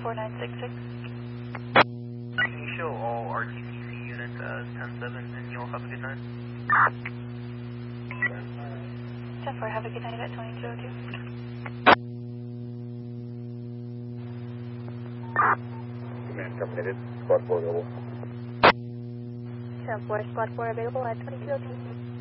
4966. Can you show all RTPC units as 10-7 and you'll have a good night? 10-4, have a good night at 2202. Command terminated. Squad 4 available. 10-4, Squad 4 available at 2202.